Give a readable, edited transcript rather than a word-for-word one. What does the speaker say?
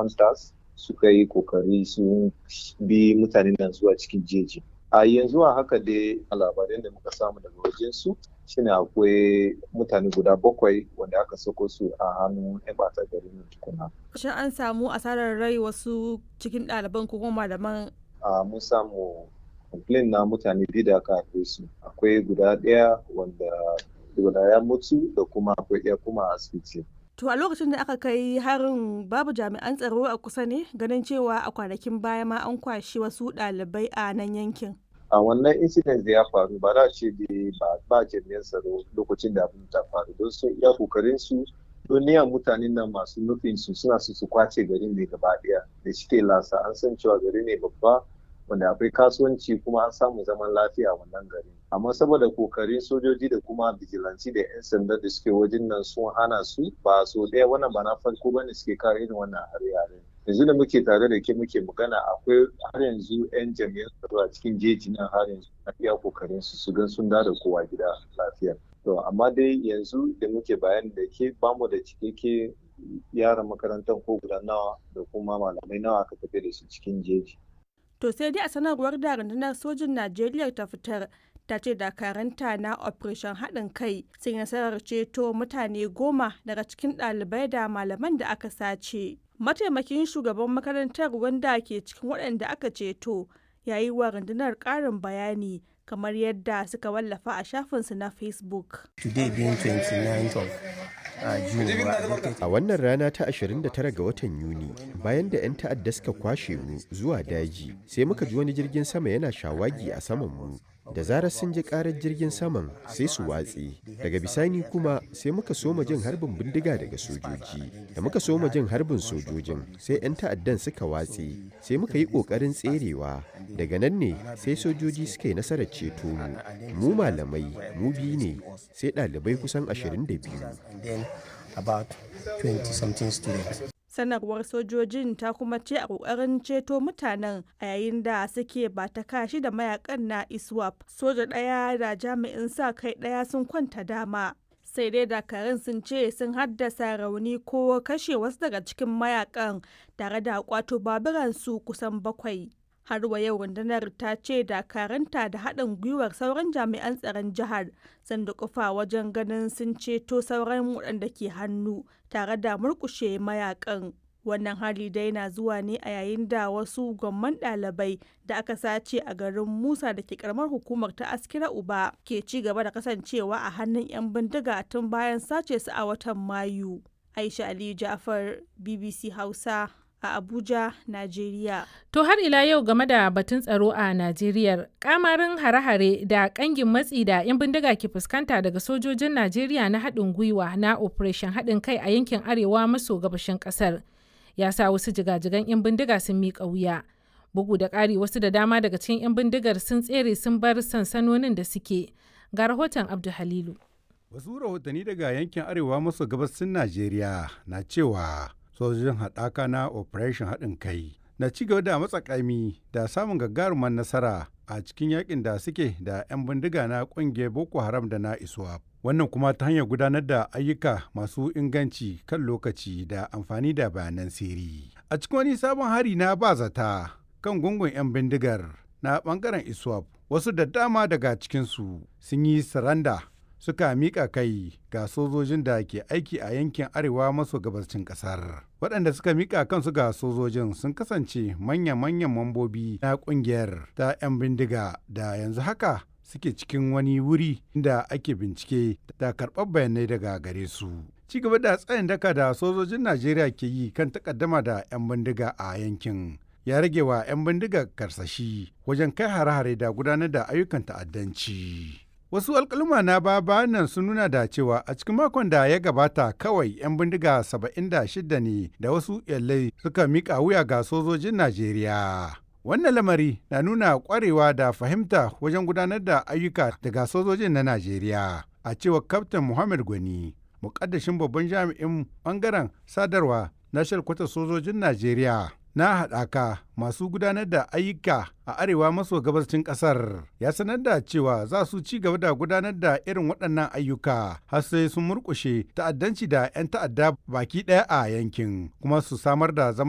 hunters suka yi kokari sun bi mutanen nan zuwa cikin jeji. A yanzu a haka dai labaran da muka samu daga wajensu shine akwai mutane guda 7 wanda aka sako su a hannun 'yan ɓata garin tukuna. Shin an samu asarar rai wasu cikin ɗaliban ko kuma malaman? Mun samu complain na mutane 2 da aka harbe su. Akwai guda 1 wanda ya mutu da kuma akwai 1 kuma a asibiti. To a lokacin da aka kai harin babu jami'an tsaro a kusa ne, ganin cewa a kwanakin baya ma an kwashi wasu ɗalibai a nan yankin. A wannan incident da ya faru ba za a ce ba jami'an tsaro lokacin da abin ta faru, don sun iya kokarin su don niyan mutanen nan masu nufin su suna su kwace garin ne gaba ɗaya. Da shike lasa an san cewa gari ne babba wanda akwai kasuwanci kuma an samu zaman lafiya a wannan gari. Amma saboda kokarin sojoji da kuma bijilanci da 'yan sanda da suke wajen nan sun hana su, ba so ɗaya wannan ba na farko bane suke kare irin wannan hare-hare. Yanzu da muke tare da ke muke magana akwai har yanzu 'yan jami'an tsaro a cikin jeji nan har yanzu na iya kokarin su gan sun da kowa gida lafiya. To amma dai yanzu da muke bayani da ke bamu da cikakke yaran makarantar ko guda nawa da kuma malamai nawa aka tafi da su cikin jeji. To sai dai a sanarwar da rundunar sojin Najeriya ta fitar ta ce dakaranta na operation haɗin kai sun nasarar ceto mutane 10 daga cikin ɗalibai da malaman da aka sace. Mataimakin shugaban makarantar wanda ke cikin waɗanda aka ceto ya yi wa rundunar ƙarin bayani kamar yadda suka wallafa a shafinsu na Facebook. Today being 29th of A wannan rana ta 29 ga watan Yuni, bayan da 'yan ta'adda suka kwashe mu zuwa daji, sai muka ji wani jirgin sama yana shawagi a saman mu. Da zarar sun ji karar jirgin saman sai su watse. Daga bisani kuma sai muka soma jin harbin bindiga daga sojoji. Da muka soma jin harbin sojojin sai 'yan ta'addan suka watse. Sai muka yi ƙoƙarin tserewa. Daga nan ne sai sojoji suka yi nasarar ceto mu. Mu malamai, mu biyu ne, sai ɗalibai kusan 22. About 20-something students. Sanarwar sojojin ta kuma ce a kokarin ceto mutanen a yayin da suke ba ta kashi da mayakan na ISWAP. Soja ɗaya da jami'in sa kai ɗaya sun kwanta dama. Sai dai dakarun sun ce sun haddasa rauni ko kashe wasu daga cikin mayakan tare da kwato baburansu kusan 7. Har wa yau rundunar ta ce dakaranta da haɗin gwiwar sauran jami'an tsaron jihar sun dukufa wajen ganin sun ceto sauran waɗanda ke hannu tare da murƙushe mayakan. Wannan hali dai na zuwa ne a yayin da wasu gwamman ɗalibai da aka sace a garin Musa da ke karamar hukumar ta Askira Uba ke ci gaba da kasancewa a hannun 'yan bindiga tun bayan sace su a watan Mayu. Aisha Aliyu Ja'far, BBC Hausa, a Abuja, Najeriya. To har ila yau game da batun tsaro a Najeriya, kamarin hare-hare da kangin matsi da 'yan bindiga ke fuskanta daga sojojin Najeriya na haɗin gwiwa na Operation haɗin kai a yankin arewa maso gabashin ƙasar ya sa wasu jigajigan 'yan bindiga sun miƙa wuya. Bugu da ƙari wasu da dama daga cikin 'yan bindigar sun tsere sun bar sansanonin da suke. Ga rahoton Abdu Halilu. Wasu rahotanni daga yankin arewa maso gabasin Najeriya na cewa sojojin haɗaka na Operation haɗin kai na ci gaba da matsakaimi da samun gagarumar nasara a cikin yakin da suke da 'yan bindiga na ƙungiyar Boko Haram da na ISWAP. Wannan kuma ta hanyar gudanar da ayyuka masu inganci kan lokaci da amfani da bayanan sirri. A cikin wani sabon hari na bazata kan gungun 'yan bindigar na ɓangaren ISWAP, wasu da dama daga cikinsu sun yi saranda suka miƙa kai ga sojojin da ke aiki a yankin arewa maso gabashin ƙasar. Waɗanda suka miƙa kansu ga sojojin sun kasance manya-manyan mambobi na ƙungiyar ta 'yan bindiga da yanzu haka suke cikin wani wuri da ake bincike da karɓar bayanai daga gare su. Ci gaba da tsayin daka da sojojin Najeriya ke yi kan takaddama da 'yan bindiga a yankin ya rage wa 'yan bindiga karsashi wajen kai hare-hare da gudanar da ayyukan ta'addanci. Wasu alƙaluma na nan sun nuna da cewa a cikin makon da ya gabata kawai 'yan bindiga 76 ne da wasu iyalai suka miƙa wuya ga sojojin Najeriya. Wannan lamari na nuna ƙwarewa da fahimta wajen gudanar da ayyuka daga sojojin na Najeriya. A cewar Kaftin Muhammad Gwani, muƙaddashin babban jami'in ɓangaren sadarwa na shalkwatar sojojin Najeriya na haɗaka masu gudanar da ayyuka a arewa maso gabashin ƙasar, ya sanar da cewa za su ci gaba da gudanar da irin waɗannan ayyuka har sai sun murƙushe ta'addanci da 'yan ta'adda baki ɗaya a yankin kuma su samar da zama